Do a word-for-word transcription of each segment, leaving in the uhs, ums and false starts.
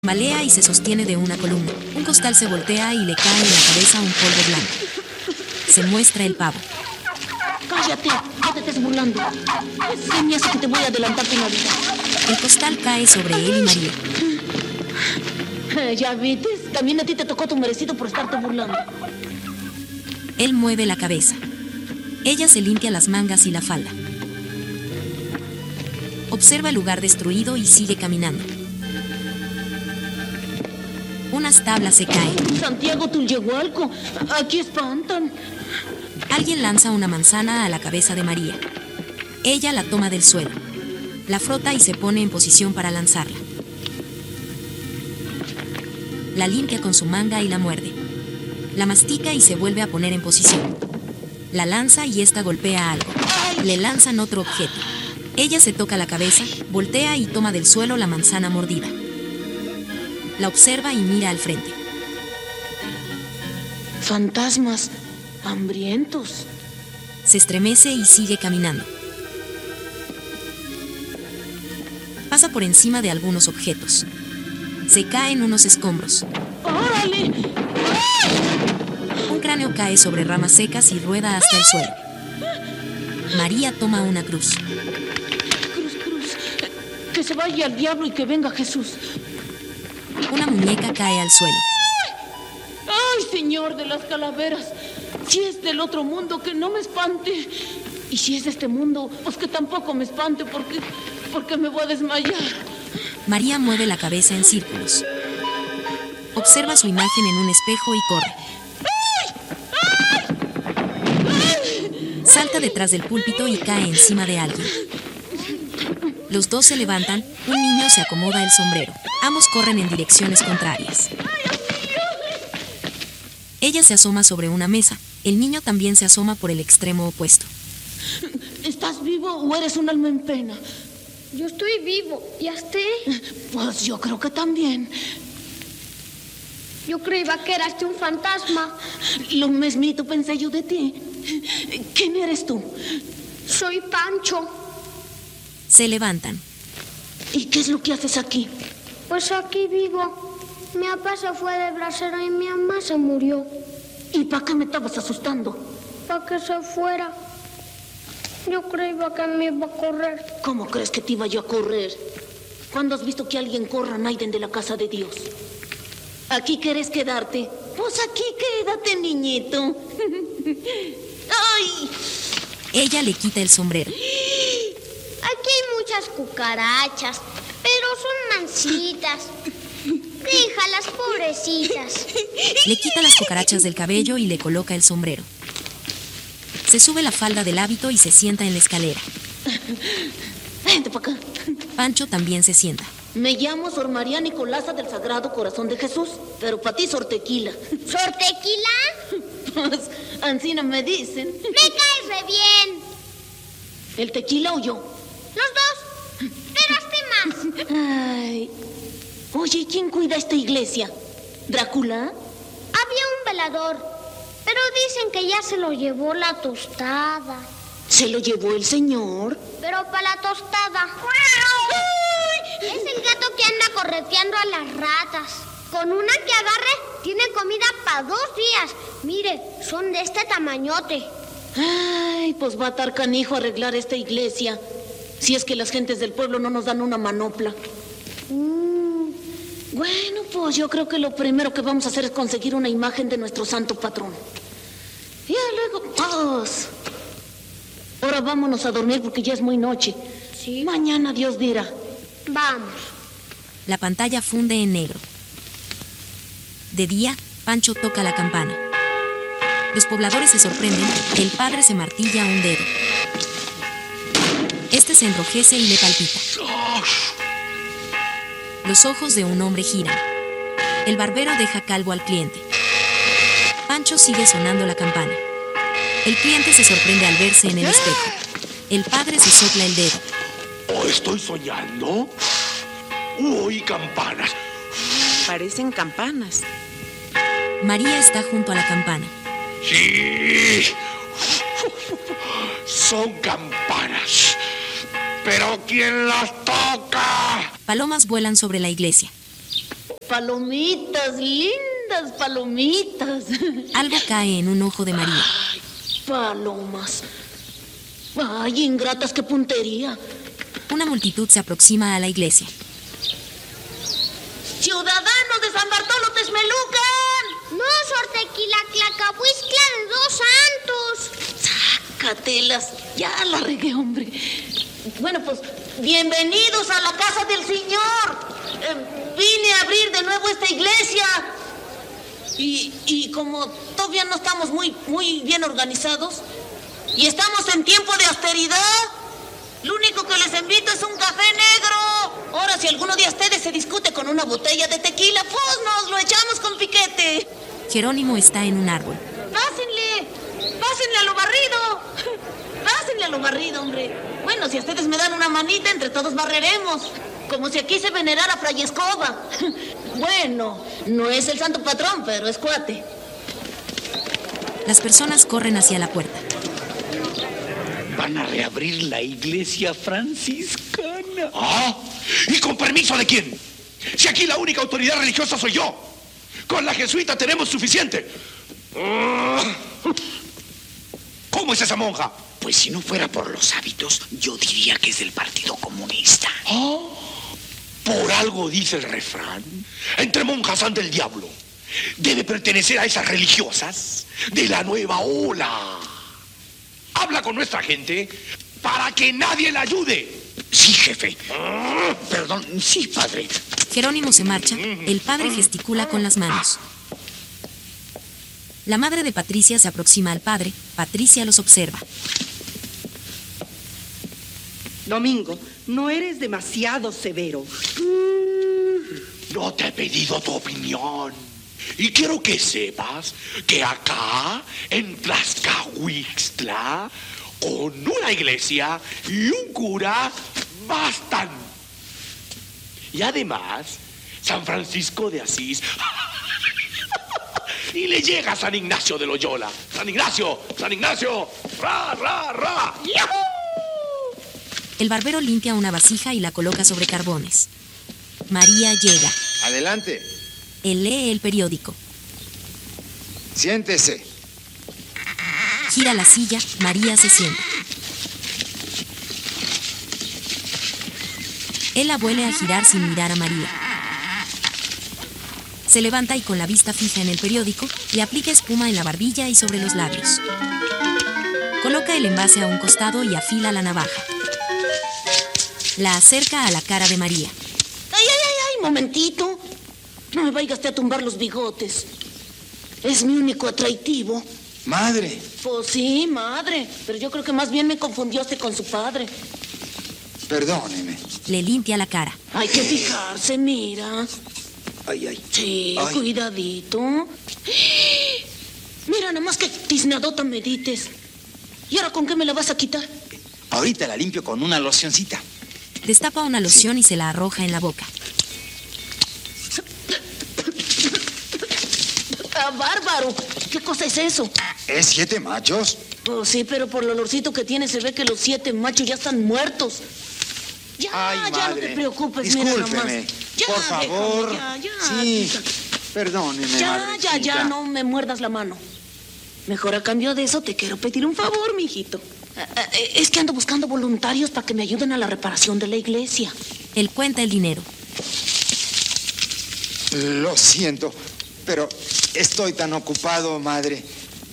Malea y se sostiene de una columna. Un costal se voltea y le cae en la cabeza un polvo blanco. Se muestra el pavo. ¡Cállate! No te estés burlando. Se me hace que te voy a adelantar tu Navidad. El costal cae sobre él y María. ¿Ya viste? También a ti te tocó tu merecido por estarte burlando. Él mueve la cabeza. Ella se limpia las mangas y la falda. Observa el lugar destruido y sigue caminando. Unas tablas se caen. Santiago Tulyehualco, aquí espantan. Alguien lanza una manzana a la cabeza de María. Ella la toma del suelo. La frota y se pone en posición para lanzarla. La limpia con su manga y la muerde. La mastica y se vuelve a poner en posición. La lanza y esta golpea algo. Le lanzan otro objeto. Ella se toca la cabeza, voltea y toma del suelo la manzana mordida. La observa y mira al frente. Fantasmas hambrientos. Se estremece y sigue caminando. Pasa por encima de algunos objetos. Se caen unos escombros. ¡Órale! Un cráneo cae sobre ramas secas y rueda hasta el suelo. María toma una cruz. Cruz, cruz. Que se vaya al diablo y que venga Jesús. Una muñeca cae al suelo. ¡Ay, señor de las calaveras! Si es del otro mundo, que no me espante. Y si es de este mundo, pues que tampoco me espante, porque, porque me voy a desmayar. María mueve la cabeza en círculos. Observa su imagen en un espejo y corre. Salta detrás del púlpito y cae encima de alguien. Los dos se levantan, un niño se acomoda el sombrero. Ambos corren en direcciones contrarias. Ella se asoma sobre una mesa. El niño también se asoma por el extremo opuesto. ¿Estás vivo o eres un alma en pena? Yo estoy vivo. ¿Y usted? Pues yo creo que también. Yo creía que eras un fantasma. Lo mismito pensé yo de ti. ¿Quién eres tú? Soy Pancho. Se levantan. ¿Y qué es lo que haces aquí? Pues aquí vivo. Mi papá se fue de brasero y mi mamá se murió. ¿Y para qué me estabas asustando? Para que se fuera. Yo creía que me iba a correr. ¿Cómo crees que te iba yo a correr? ¿Cuándo has visto que alguien corra a Naiden de la casa de Dios? ¿Aquí quieres quedarte? Pues aquí quédate, niñito. ¡Ay! Ella le quita el sombrero. Aquí hay muchas cucarachas, pero son mansitas. Déjalas, pobrecitas. Le quita las cucarachas del cabello y le coloca el sombrero. Se sube la falda del hábito y se sienta en la escalera. Vente para acá. Pancho también se sienta. Me llamo Sor María Nicolasa del Sagrado Corazón de Jesús, pero para ti Sor Tequila. ¿Sor Tequila? Pues, Ancina me dicen. Me caes re bien. ¿El tequila o yo? Los dos. Pero hazte más. Ay. Oye, ¿y quién cuida esta iglesia? ¿Drácula? Había un velador, pero dicen que ya se lo llevó la tostada. ¿Se lo llevó el señor? Pero para la tostada. ¡Ay! Es el gato que anda correteando a las ratas. Con una que agarre, tiene comida para dos días. Mire, son de este tamañote. Ay, pues va a estar canijo arreglar esta iglesia. Si es que las gentes del pueblo no nos dan una manopla. Mm. Bueno, pues yo creo que lo primero que vamos a hacer es conseguir una imagen de nuestro santo patrón. Ya luego, pues... Ahora vámonos a dormir porque ya es muy noche. Sí. Mañana Dios dirá. Vamos. La pantalla funde en negro. De día, Pancho toca la campana. Los pobladores se sorprenden que el padre se martilla un dedo. Este se enrojece y le palpita. Los ojos de un hombre giran. El barbero deja calvo al cliente. Pancho sigue sonando la campana. El cliente se sorprende al verse en el espejo. El padre se sopla el dedo. ¿O estoy soñando? ¡Uy, campanas! Parecen campanas. María está junto a la campana. ¡Sí! Son campanas. ¿Pero quién las toca? Palomas vuelan sobre la iglesia. palomitas, lindas palomitas. Algo cae en un ojo de María. Palomas. Ay, ingratas, qué puntería. Una multitud se aproxima a la iglesia. ¡Ciudadanos de San Bartolo Texmelucan! No, Sor Tequila Tlacahuizcla de dos santos. Sácatelas, ya la regué, hombre. Bueno, pues, bienvenidos a la casa del Señor. Eh, vine a abrir de nuevo esta iglesia. Y, y como todavía no estamos muy, muy bien organizados y estamos en tiempo de austeridad, lo único que les invito es un café negro. Ahora, si alguno de ustedes se discute con una botella de tequila, pues nos lo echamos con piquete. Jerónimo está en un árbol. Pásenle, pásenle a lo barrido. Pásenle a lo barrido, hombre. Bueno, si ustedes me dan una manita, entre todos barreremos. Como si aquí se venerara Fray Escoba. Bueno, no es el santo patrón, pero es cuate. Las personas corren hacia la puerta. Van a reabrir la iglesia franciscana. ¿Ah? ¿Y con permiso de quién? Si aquí la única autoridad religiosa soy yo. Con la jesuita tenemos suficiente. ¿Cómo es esa monja? Pues si no fuera por los hábitos, yo diría que es del Partido Comunista. ¿Ah? Por algo dice el refrán. Entre monjas anda el diablo. Debe pertenecer a esas religiosas de la nueva ola. Habla con nuestra gente para que nadie la ayude. Sí, jefe. Ah, perdón, sí, padre. Jerónimo se marcha. El padre gesticula con las manos. La madre de Patricia se aproxima al padre. Patricia los observa. Domingo, no eres demasiado severo. No te he pedido tu opinión. Y quiero que sepas que acá, en Tlaxcahuixtla, con una iglesia y un cura, bastan. Y además, San Francisco de Asís. Y le llega San Ignacio de Loyola. San Ignacio, San Ignacio, ra, ra, ra. ¡Yahoo! El barbero limpia una vasija y la coloca sobre carbones. María llega. Adelante. Él lee el periódico. Siéntese. Gira la silla. María se sienta. Él la vuelve a girar sin mirar a María. Se levanta y con la vista fija en el periódico, le aplica espuma en la barbilla y sobre los labios. Coloca el envase a un costado y afila la navaja. La acerca a la cara de María. ¡Ay, ay, ay, ay! Momentito. No me vayas a tumbar los bigotes. Es mi único atractivo. Madre. Pues sí, madre. Pero yo creo que más bien me confundióse con su padre. Perdóneme. Le limpia la cara. Hay que fijarse, mira. Ay, ay. Sí, Ay. cuidadito. Mira, nada más que tiznadota me dites. ¿Y ahora con qué me la vas a quitar? Ahorita la limpio con una locioncita. Destapa una loción y se la arroja en la boca. ¡Ah, bárbaro! ¿Qué cosa es eso? ¿Es siete machos? Pues sí, pero por el olorcito que tiene se ve que los siete machos ya están muertos. Ya, Ay, ya no madre. te preocupes, mira nomás. Discúlpeme. Ya, Por favor. déjame, ya, ya, Sí. hija. Perdóneme, Ya, madrecita. ya, ya, no me muerdas la mano. Mejor a cambio de eso te quiero pedir un favor, mijito. Eh, eh, Es que ando buscando voluntarios para que me ayuden a la reparación de la iglesia. Él cuenta el dinero. Lo siento, pero estoy tan ocupado, madre.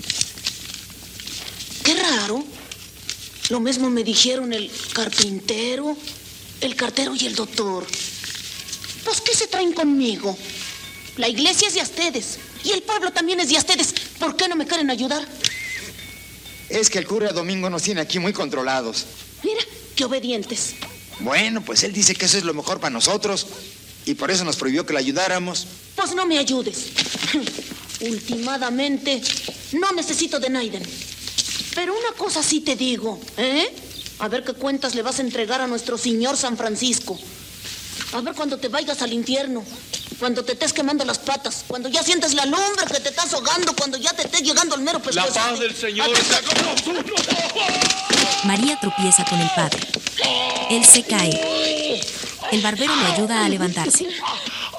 Qué raro. Lo mismo me dijeron el carpintero, el cartero y el doctor. Pues, ¿qué se traen conmigo? La iglesia es de ustedes y el pueblo también es de ustedes. ¿Por qué no me quieren ayudar? Es que el cura Domingo nos tiene aquí muy controlados. Mira, qué obedientes. Bueno, pues él dice que eso es lo mejor para nosotros y por eso nos prohibió que le ayudáramos. Pues no me ayudes. Últimamente, no necesito de Naiden. Pero una cosa sí te digo, ¿eh? A ver qué cuentas le vas a entregar a nuestro señor San Francisco. A ver cuando te vayas al infierno, cuando te estés quemando las patas, cuando ya sientes la lumbre que te estás ahogando, cuando ya te estés llegando al mero pescuezo. La paz del Señor está con nosotros. María tropieza con el padre. Él se cae. El barbero le ayuda a levantarse.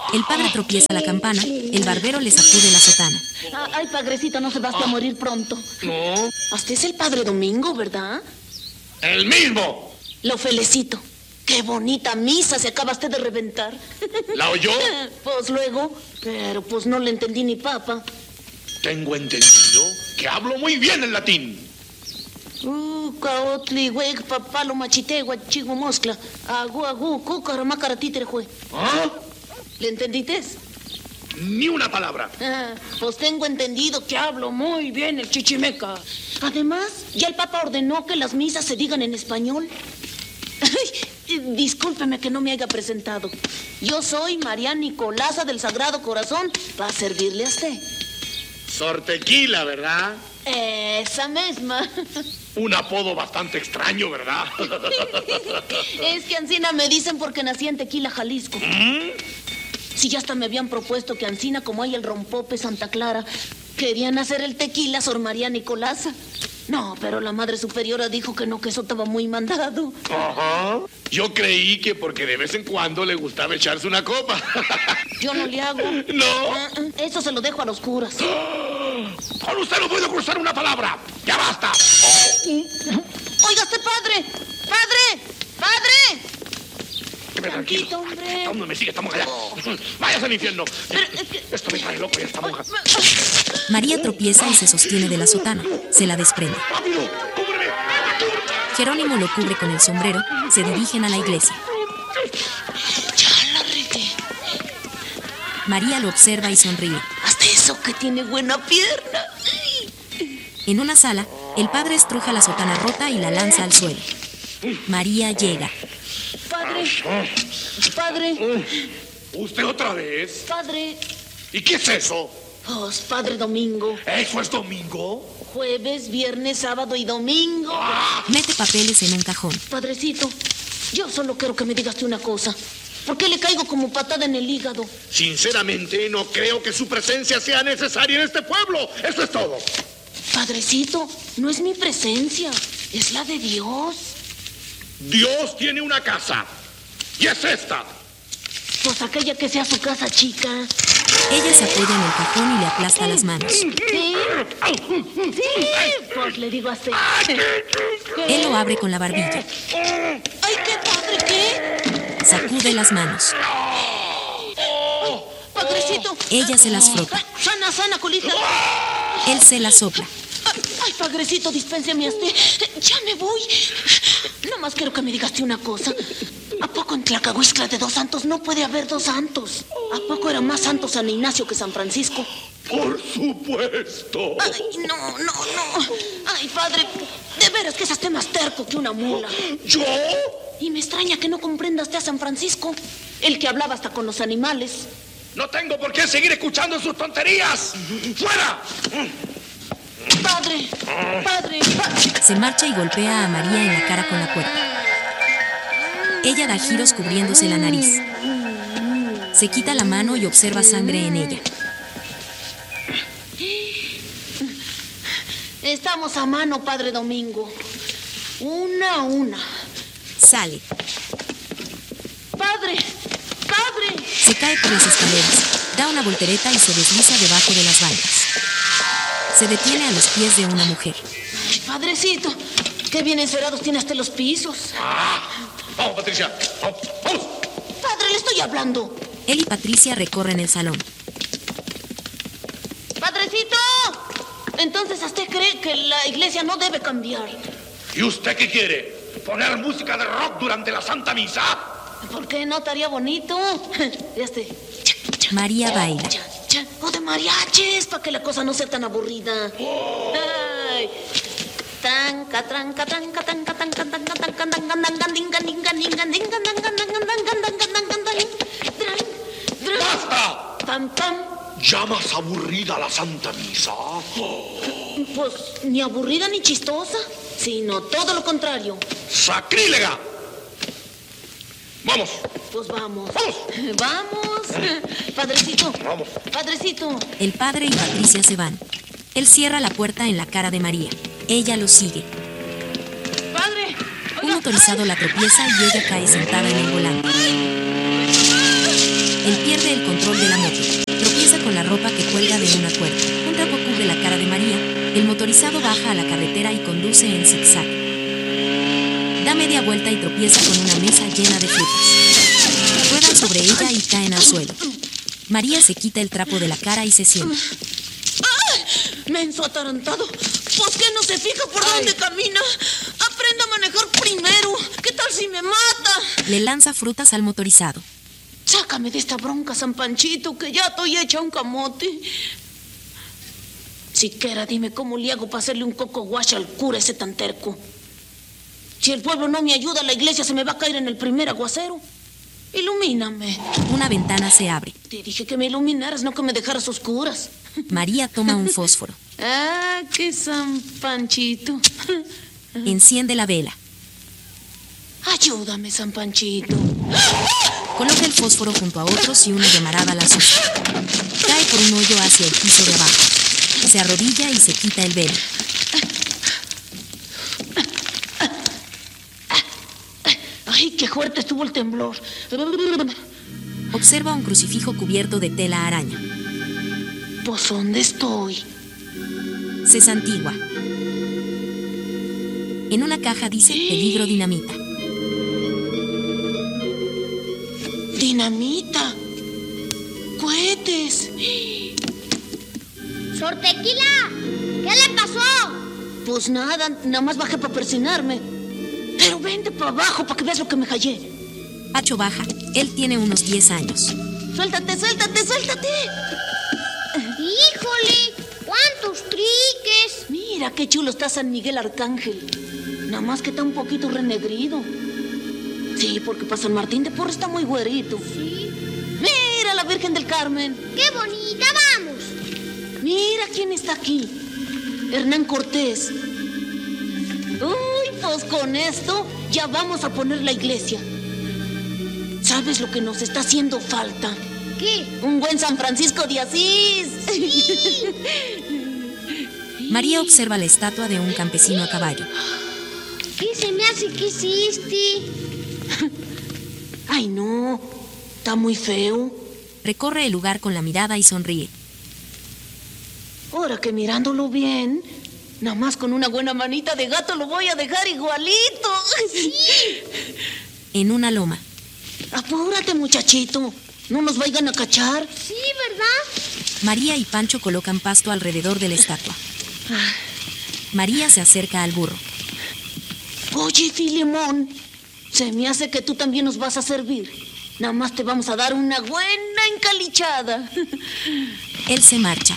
El padre tropieza la campana, el barbero le sacude la sotana. Ay, padrecito, no se vas a morir pronto. No. Usted es el padre Domingo, ¿verdad? ¡El mismo! Lo felicito. ¡Qué bonita misa se acabaste de reventar! ¿La oyó? Pues luego, pero pues no le entendí ni papa. Tengo entendido que hablo muy bien el latín. Uh, caotli, hueg, papalo, machite, guachigo, moscla. Agu, agu, cúcara, macara, títere, jue. ¿Ah? ¿Le entendiste? Ni una palabra. Ah, pues tengo entendido que hablo muy bien el chichimeca. Además, ya el Papa ordenó que las misas se digan en español. Ay, discúlpeme que no me haya presentado. Yo soy María Nicolasa del Sagrado Corazón para servirle a usted. Sor Tequila, ¿verdad? Esa misma. Un apodo bastante extraño, ¿verdad? Es que Ancina me dicen porque nací en Tequila, Jalisco. ¿Mm? Si ya hasta me habían propuesto que Ancina, como hay el rompope Santa Clara, querían hacer el tequila Sor María Nicolasa. No, pero la Madre Superiora dijo que no, que eso estaba muy mandado. Ajá. Yo creí que porque de vez en cuando le gustaba echarse una copa. Yo no le hago. No. Ah, ah, eso se lo dejo a los curas. Con usted no puedo cruzar una palabra. ¡Ya basta! Oiga, este padre. ¡Padre! ¡Padre! Quédate tranquilo. Tranquilo, hombre. ¿Dónde me sigue esta monja? ¡Váyase al infierno! Pero es que... Esto me trae loco ya esta monja. María tropieza y se sostiene de la sotana. Se la desprende. ¡Rápido! ¡Cúbreme! Jerónimo lo cubre con el sombrero. Se dirigen a la iglesia. Ya la regué. María lo observa y sonríe. Hasta eso que tiene buena pierna. En una sala, el padre estruja la sotana rota y la lanza al suelo. María llega. Padre. Padre. ¿Usted otra vez? Padre. ¿Y qué es eso? Pues, Padre Domingo. ¿Eso es domingo? Jueves, viernes, sábado y domingo. ¡Ah! Mete papeles en un cajón. Padrecito, yo solo quiero que me digas una cosa. ¿Por qué le caigo como patada en el hígado? Sinceramente, no creo que su presencia sea necesaria en este pueblo. Eso es todo. Padrecito, no es mi presencia, es la de Dios. Dios tiene una casa. Y es esta. Pues aquella que sea su casa chica. Ella se apoya en el cajón y le aplasta las manos. ¿Sí? Sí, pues le digo así. Él lo abre con la barbilla. ¡Ay, qué padre, qué! Sacude las manos. Padrecito. Ella se las frota. Sana, sana, colita. Él se las sopla. Ay, padrecito, dispénseme a usted. Ya me voy. Nomás quiero que me digaste una cosa. ¿A poco en Tlacahuizcla de dos santos no puede haber dos santos? ¿A poco era más santo San Ignacio que San Francisco? Por supuesto. Ay, no, no, no. Ay, padre, de veras que es hasta más terco que una mula. ¿Yo? Y me extraña que no comprendas a San Francisco, el que hablaba hasta con los animales. No tengo por qué seguir escuchando sus tonterías. ¡Fuera! Padre, padre, padre. Se marcha y golpea a María en la cara con la puerta. Ella da giros cubriéndose la nariz. Se quita la mano y observa sangre en ella. Estamos a mano, Padre Domingo. Una a una. Sale. Padre, padre. Se cae por las escaleras, da una voltereta y se desliza debajo de las bancas. Se detiene a los pies de una mujer. Ay, padrecito, qué bien encerados tiene hasta los pisos. Ah, vamos, Patricia. Vamos, vamos. Padre, le estoy hablando. Él y Patricia recorren el salón. ¡Padrecito! Entonces, ¿usted cree que la iglesia no debe cambiar? ¿Y usted qué quiere? ¿Poner música de rock durante la Santa Misa? ¿Por qué no estaría bonito? Ya esté. María baila. Cha, cha. O de mariachis, para que la cosa no sea tan aburrida. Ay. Tranca, tranca, tranca, tranca, tranca, tranca, tranca, tranca, tranca, dinga, dinga, dinga, dinga, dinga, dinga, dinga, dinga, dinga, dinga. ¡Basta! Pam, pam. ¿Llamas aburrida la Santa Misa? Pues ni aburrida ni chistosa, sino todo lo contrario. ¡Sacrílega! ¡Vamos! Pues vamos. ¡Vamos! Vamos. Padrecito. Vamos. Padrecito. El padre y Patricia se van. Él cierra la puerta en la cara de María. Ella lo sigue. Padre. Un motorizado la tropieza y ella cae sentada en el volante. Él pierde el control de la moto. Tropieza con la ropa que cuelga de una cuerda. Un trapo cubre la cara de María. El motorizado baja a la carretera y conduce en zigzag. Da media vuelta y tropieza con una mesa llena de frutas. Ruedan sobre ella y caen al suelo. María se quita el trapo de la cara y se sienta. ¡Ay! ¡Menso atarantado! ¿Por qué no se fija por Ay. dónde camina? ¡Aprenda a manejar primero! ¿Qué tal si me mata? Le lanza frutas al motorizado. Sácame de esta bronca, San Panchito, que ya estoy hecha un camote. Siquiera dime cómo le hago para hacerle un coco wash al cura ese tan terco. Si el pueblo no me ayuda, la iglesia se me va a caer en el primer aguacero. Ilumíname. Una ventana se abre. Te dije que me iluminaras, no que me dejaras oscuras. María toma un fósforo. Ah, qué San Panchito. Enciende la vela. Ayúdame, San Panchito. Coloca el fósforo junto a otros y una llamarada la asusta. Cae por un hoyo hacia el piso de abajo. Se arrodilla y se quita el velo. ¡Ay, qué fuerte estuvo el temblor! Observa un crucifijo cubierto de tela araña. ¿Pues dónde estoy? Se santigua. En una caja dice peligro dinamita. ¡Dinamita! ¡Cohetes! ¡Sor Tequila! ¿Qué le pasó? Pues nada, nada más bajé para persinarme. Pero vente para abajo para que veas lo que me hallé. Pacho baja. Él tiene unos diez años. ¡Suéltate, suéltate, suéltate! ¡Híjole! ¡Cuántos triques! Mira qué chulo está San Miguel Arcángel. Nada más que está un poquito renegrido. Sí, porque para San Martín de Porres está muy güerito. Sí. Mira la Virgen del Carmen. ¡Qué bonita! ¡Vamos! Mira quién está aquí. Hernán Cortés. Uy, pues con esto ya vamos a poner la iglesia. ¿Sabes lo que nos está haciendo falta? ¿Qué? Un buen San Francisco de Asís. Sí. María observa la estatua de un campesino a caballo. ¿Qué se me hace que hiciste? Ay, no. Está muy feo. Recorre el lugar con la mirada y sonríe. Ahora que mirándolo bien, nada más con una buena manita de gato lo voy a dejar igualito. Sí. En una loma. Apúrate, muchachito. No nos vayan a cachar. Sí, ¿verdad? María y Pancho colocan pasto alrededor de la estatua. María se acerca al burro. Oye, Filemón, se me hace que tú también nos vas a servir. Nada más te vamos a dar una buena encalichada. Él se marcha.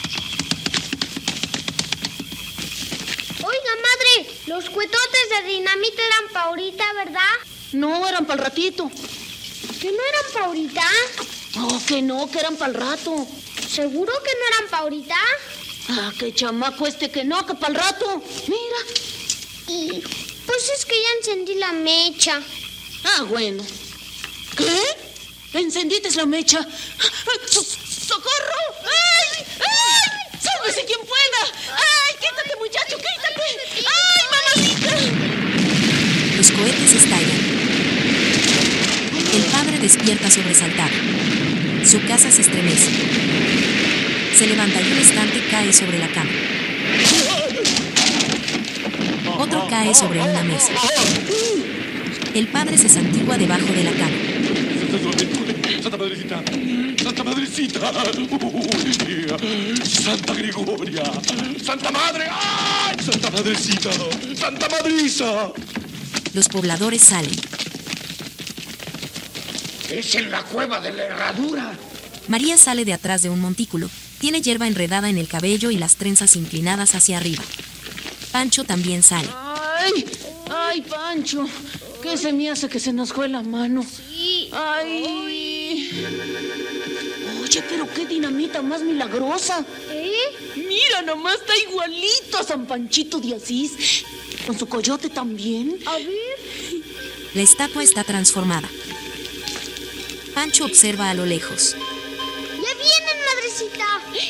Oiga, madre, los cuetotes de dinamita eran pa' ahorita, ¿verdad? No, eran para el ratito. ¿Que no eran pa' ahorita? Oh, que no, que eran para el rato. ¿Seguro que no eran pa' ahorita? Ah, qué chamaco este que no, que para el rato. Mira. Y pues es que ya encendí la mecha. Ah, bueno. ¿Qué? ¿Encendiste la mecha? ¡So- ¡Socorro! ¡Ay! ¡Ay! ¡Sálvese quien pueda! ¡Ay, quítate, muchacho, quítate! ¡Ay, mamacita! Los cohetes estallan. El padre despierta sobresaltado. Su casa se estremece. Se levanta y un instante cae sobre la cama. Otro cae sobre una mesa. El padre se santigua debajo de la cama. Santa Madrecita, Santa Madrecita, Uy, Santa Gregoria, Santa Madre, ¡ay! Santa Madrecita, Santa Madriza. Los pobladores salen. Es en la cueva de la herradura. María sale de atrás de un montículo. Tiene hierba enredada en el cabello y las trenzas inclinadas hacia arriba. Pancho también sale. ¡Ay! ¡Ay, Pancho! ¿Qué se me hace que se nos fue la mano? Sí. ¡Ay! Oye, pero qué dinamita más milagrosa. ¿Eh? Mira, nomás está igualito a San Panchito de Asís. Con su coyote también. A ver. La estatua está transformada. Pancho observa a lo lejos. ¡Ya vienen, madrecita!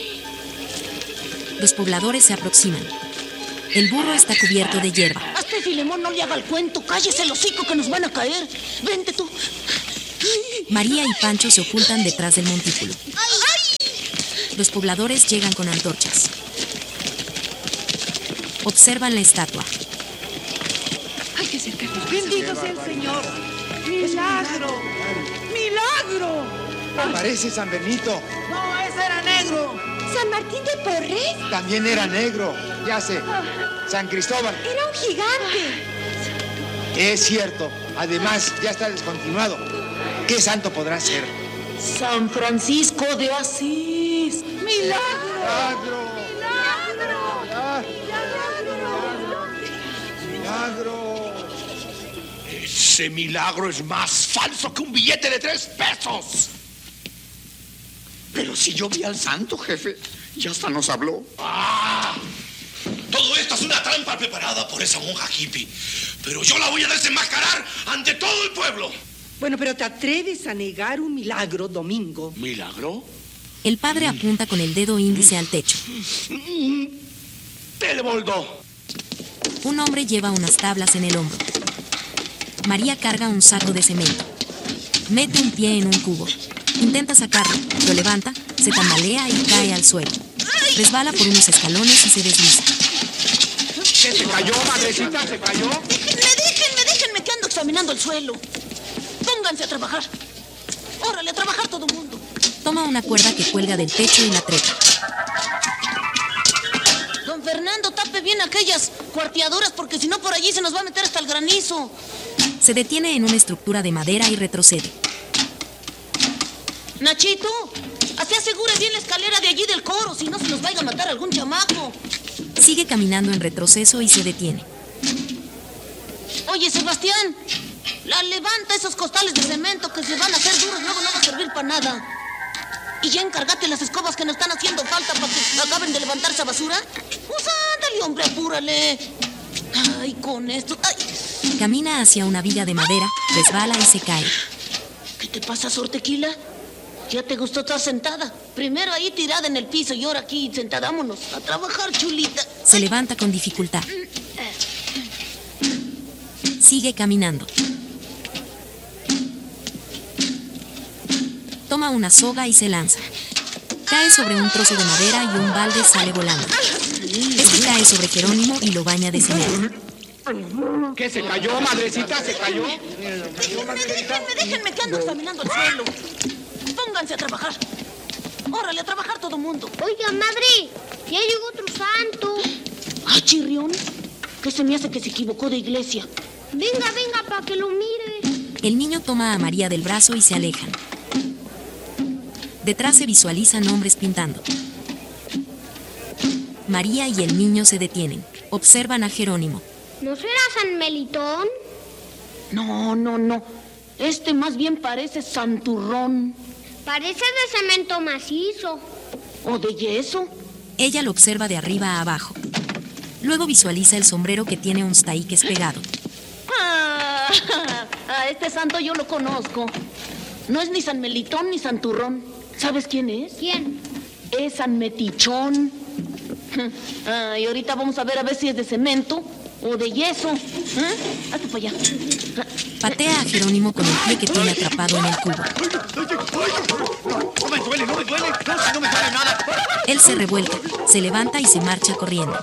Los pobladores se aproximan. El burro está cubierto de hierba. A este Filemón no le haga el cuento. Cállese el hocico que nos van a caer. Vente tú. María y Pancho se ocultan detrás del montículo. Los pobladores llegan con antorchas. Observan la estatua. Hay que acercarnos. Bendito sea el Señor. ¡Milagro! ¡Milagro! Parece San Benito. No, ese era negro. ¿San Martín de Porres? También era negro. Ya sé. San Cristóbal. Era un gigante. Es cierto. Además, ya está descontinuado. ¿Qué santo podrá ser? San Francisco de Asís. ¡Milagro! ¡Milagro! ¡Milagro! ¡Milagro! Ese milagro es más falso que un billete de tres pesos. Pero si yo vi al santo, jefe, y hasta nos habló. ¡Ah! Todo esto es una trampa preparada por esa monja hippie. Pero yo la voy a desenmascarar ante todo el pueblo. Bueno, pero ¿te atreves a negar un milagro, Domingo? ¿Milagro? El padre apunta con el dedo índice al techo. Teleboldo. Un hombre lleva unas tablas en el hombro. María carga un saco de cemento. Mete un pie en un cubo. Intenta sacarlo, lo levanta, se tambalea y cae al suelo. Resbala por unos escalones y se desliza. ¿Qué se cayó, madrecita? ¿Se cayó? Déjenme, déjenme, déjenme que ando examinando el suelo. Pónganse a trabajar. Órale, a trabajar todo el mundo. Toma una cuerda que cuelga del techo y la trepa. Don Fernando, tape bien aquellas cuarteaduras porque si no por allí se nos va a meter hasta el granizo. Se detiene en una estructura de madera y retrocede. Nachito, así asegure bien la escalera de allí del coro, si no se nos vaya a matar algún chamaco. Sigue caminando en retroceso y se detiene. Oye, Sebastián, la levanta esos costales de cemento que se van a hacer duros, luego no va a servir para nada. Y ya encárgate las escobas que nos están haciendo falta para que acaben de levantar esa basura. Pues ándale, hombre, apúrale. Ay, con esto. Ay. Camina hacia una viga de madera, resbala y se cae. ¿Qué te pasa, Sor Tequila? ¿Ya te gustó estar sentada? Primero ahí tirada en el piso y ahora aquí sentada. Vámonos a trabajar, chulita. Se levanta con dificultad. Sigue caminando. Toma una soga y se lanza. Cae sobre un trozo de madera y un balde sale volando. Este cae sobre Jerónimo y lo baña de cemento. ¿Qué se cayó, madrecita? ¿Se cayó? Déjenme, déjenme, déjenme que ando examinando el suelo. Pónganse a trabajar. Órale, a trabajar todo el mundo. Oiga, madre, ya llegó otro santo. Ah, chirrión. ¿Qué se me hace que se equivocó de iglesia? Venga, venga, para que lo mire. El niño toma a María del brazo y se alejan. Detrás se visualizan hombres pintando. María y el niño se detienen. Observan a Jerónimo. ¿No será San Melitón? No, no, no. Este más bien parece santurrón. Parece de cemento macizo. ¿O de yeso? Ella lo observa de arriba a abajo. Luego visualiza el sombrero que tiene un taíques pegado. Ah, a este santo yo lo conozco. No es ni San Melitón ni Santurrón. ¿Sabes quién es? ¿Quién? Es San Metichón. Ah, y ahorita vamos a ver a ver si es de cemento o de yeso. ¿Eh? Hazte para allá. Patea a Jerónimo con el pie que tiene atrapado en el cubo. No me duele, no me duele. No, si no me duele nada. Él se revuelca, se levanta y se marcha corriendo.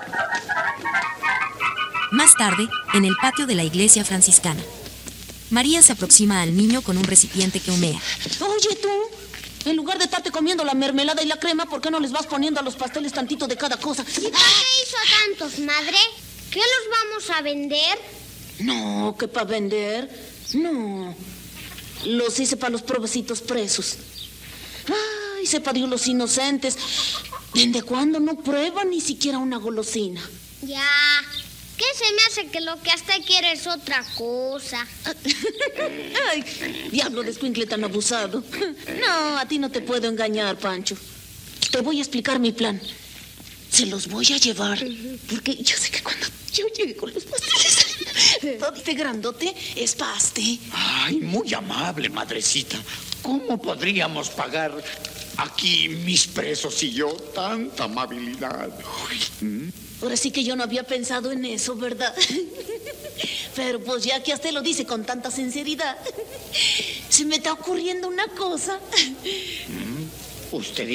Más tarde, en el patio de la iglesia franciscana, María se aproxima al niño con un recipiente que humea. Oye, tú, en lugar de estarte comiendo la mermelada y la crema, ¿por qué no les vas poniendo a los pasteles tantito de cada cosa? ¿Y por qué hizo tantos, madre? ¿Qué los vamos a vender? No, que para vender. No. Los hice para los provecitos presos. Ay, sepa Dios los inocentes. ¿Desde cuándo no prueban ni siquiera una golosina? Ya. ¿Qué se me hace que lo que hasta quiere es otra cosa? Ay, diablo de escuincle tan abusado. No, a ti no te puedo engañar, Pancho. Te voy a explicar mi plan. Se los voy a llevar, porque yo sé que cuando yo llegue con los pasteles, todo este grandote es paste. Ay, muy amable, madrecita. ¿Cómo podríamos pagar aquí mis presos y yo tanta amabilidad? Uy. Ahora sí que yo no había pensado en eso, ¿verdad? Pero pues ya que hasta lo dice con tanta sinceridad. Se me está ocurriendo una cosa. Usted